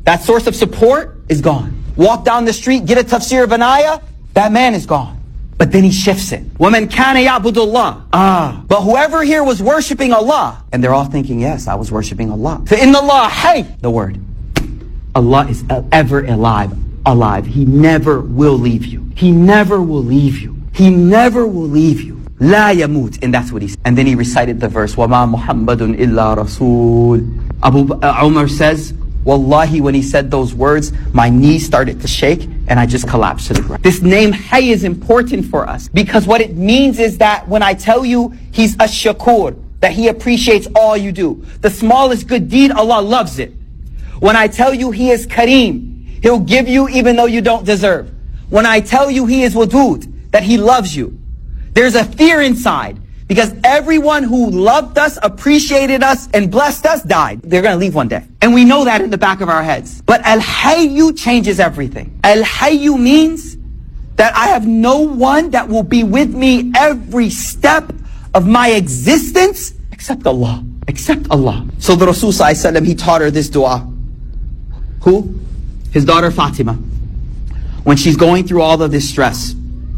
That source of support is gone. Walk down the street, get a tafsir of an ayah, that man is gone. But then he shifts it. وَمَنْ كَانَ يَعْبُدُ اللَّهِ. But whoever here was worshiping Allah, and they're all thinking, yes, I was worshiping Allah. فَإِنَّ اللَّهَ حَيٌّ. The word. Allah is ever alive. He never will leave you. He never will leave you. He never will leave you. La yamut. And that's what he said. And then he recited the verse, وَمَا مُحَمَّدٌ إِلَّا رَسُولٌ. Abu Umar says, Wallahi, when he said those words, my knees started to shake and I just collapsed to the ground. This name Hayy is important for us because what it means is that when I tell you he's ash-shakur, that he appreciates all you do. The smallest good deed, Allah loves it. When I tell you he is Kareem, he'll give you even though you don't deserve. When I tell you he is Wadud, that he loves you, there's a fear inside. Because everyone who loved us, appreciated us, and blessed us died. They're going to leave one day. And we know that in the back of our heads. But Al-Hayyu changes everything. Al-Hayyu means that I have no one that will be with me every step of my existence except Allah. Except Allah. So the Rasul sallallahu alaihi wasallam, he taught her this dua. Who? His daughter Fatima. When she's going through all of this stress,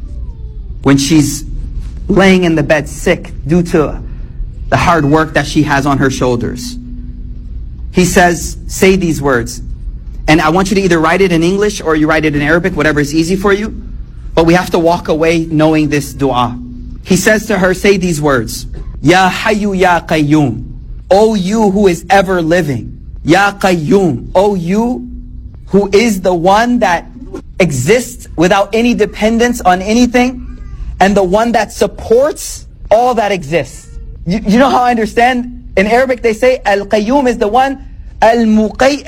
when she's laying in the bed sick due to the hard work that she has on her shoulders, he says, say these words. And I want you to either write it in English or you write it in Arabic, whatever is easy for you. But we have to walk away knowing this dua. He says to her, say these words. Ya Hayyu Ya Qayyum. O you who is ever living. Ya Qayyum. O you who is the one that exists without any dependence on anything, and the one that supports all that exists. You know how I understand? In Arabic they say, Al-Qayyum is the one, Al-Muqim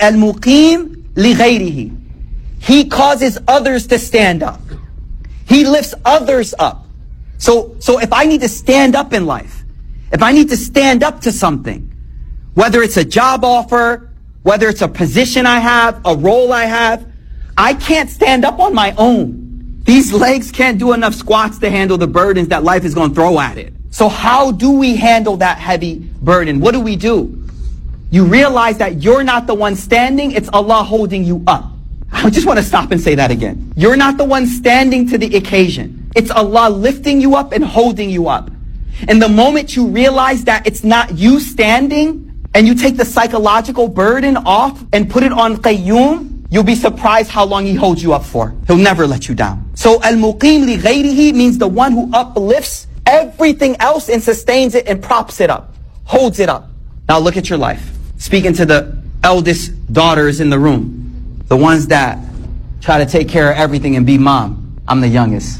li ghayrihi. He causes others to stand up. He lifts others up. So if I need to stand up in life, if I need to stand up to something, whether it's a job offer, whether it's a position I have, a role I have, I can't stand up on my own. These legs can't do enough squats to handle the burdens that life is going to throw at it. So how do we handle that heavy burden? What do? You realize that you're not the one standing, it's Allah holding you up. I just want to stop and say that again. You're not the one standing to the occasion. It's Allah lifting you up and holding you up. And the moment you realize that it's not you standing, and you take the psychological burden off and put it on Qayyum, you'll be surprised how long he holds you up for. He'll never let you down. So Al-Muqim li ghayrihi means the one who uplifts everything else and sustains it and props it up, holds it up. Now look at your life. Speaking to the eldest daughters in the room, the ones that try to take care of everything and be mom. I'm the youngest.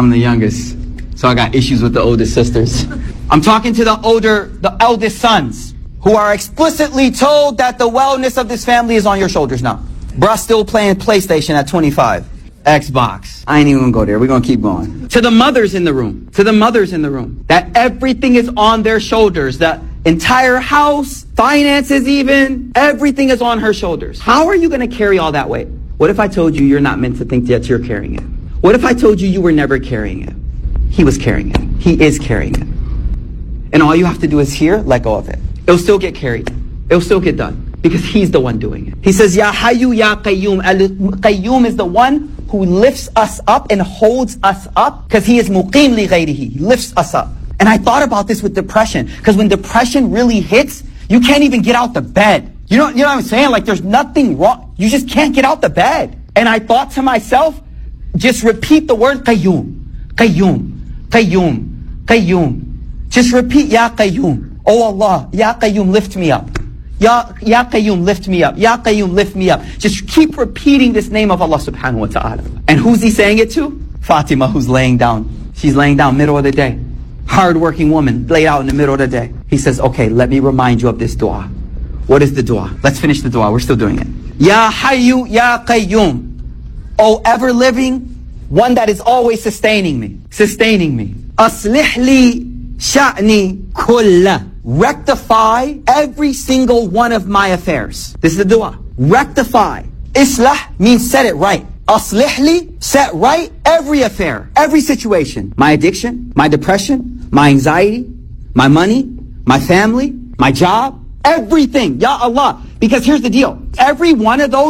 So I got issues with the oldest sisters. I'm talking to the eldest sons who are explicitly told that the wellness of this family is on your shoulders now. Bruh still playing PlayStation at 25. Xbox. I ain't even gonna go there. We're gonna keep going. To the mothers in the room. That everything is on their shoulders. The entire house, finances even, everything is on her shoulders. How are you gonna carry all that weight? What if I told you you're not meant to think that you're carrying it? What if I told you were never carrying it? He was carrying it. He is carrying it. And all you have to do is here, let go of it. It'll still get carried. It'll still get done. Because he's the one doing it. He says, Ya Hayyu Ya Qayyum. Al-Qayyum is the one who lifts us up and holds us up because he is Muqim li ghayrihi. He lifts us up. And I thought about this with depression. Because when depression really hits, you can't even get out the bed. You know what I'm saying? Like there's nothing wrong. You just can't get out the bed. And I thought to myself, just repeat the word Qayyum. Qayyum. Qayyum. Qayyum. Just repeat Ya Qayyum. Oh Allah, Ya Qayyum, lift me up. Ya Qayyum, lift me up. Ya Qayyum, lift me up. Just keep repeating this name of Allah subhanahu wa ta'ala. And who's he saying it to? Fatima, who's laying down. She's laying down middle of the day. Hard-working woman, laid out in the middle of the day. He says, okay, let me remind you of this dua. What is the dua? Let's finish the dua. We're still doing it. Ya Hayyu Ya Qayyum. O ever living, one that is always sustaining me. Aslih li sha'ni kulla. Rectify every single one of my affairs. This is the dua. Rectify. Islah means set it right. Aslih li, set right every affair, every situation. My addiction, my depression, my anxiety, my money, my family, my job, everything. Ya Allah. Because here's the deal. Every one of those